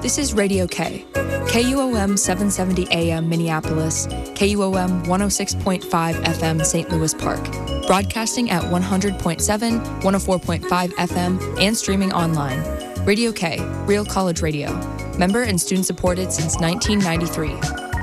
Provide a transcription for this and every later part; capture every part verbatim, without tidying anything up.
This is Radio K, K U O M seven seventy A M Minneapolis, K U O M one oh six point five F M Saint Louis Park, broadcasting at one hundred point seven, one oh four point five F M, and streaming online. Radio K, Real College Radio, member and student supported since nineteen ninety-three.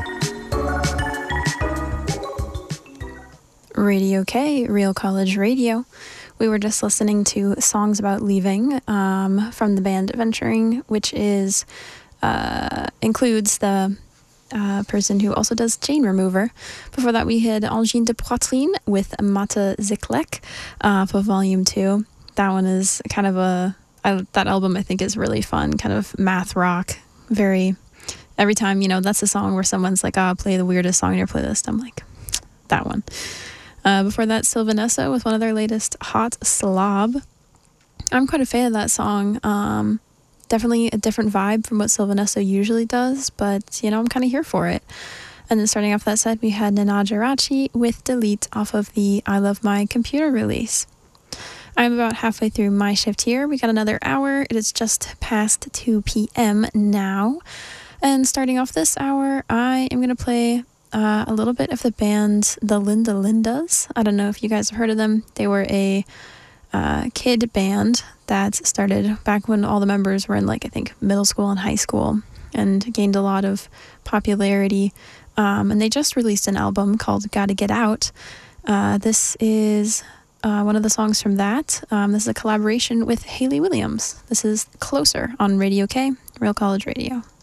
Radio K, Real College Radio. We were just listening to Songs About Leaving um, from the band Venturing, which is uh, includes the uh, person who also does Jane Remover. Before that, we had Angine de Poitrine with Mata Ziklek uh, for Volume two. That one is kind of a... I, that album, I think, is really fun, kind of math rock. Very... Every time, you know, that's a song where someone's like, oh, play the weirdest song in your playlist. I'm like, that one. Uh, before that, Sylvanessa with one of their latest, Hot Slob. I'm quite a fan of that song. Um, definitely a different vibe from what Sylvanessa usually does, but, you know, I'm kind of here for it. And then starting off that set, we had Nana Geraci with Delete off of the I Love My Computer release. I'm about halfway through my shift here. We got another hour. It is just past two p.m. now. And starting off this hour, I am going to play... Uh, a little bit of the band The Linda Lindas. I don't know if you guys have heard of them. They were a uh, kid band that started back when all the members were in, like, I think middle school and high school, and gained a lot of popularity. Um, and they just released an album called Gotta Get Out. Uh, this is uh, one of the songs from that. Um, this is a collaboration with Hayley Williams. This is Closer on Radio K, Real College Radio.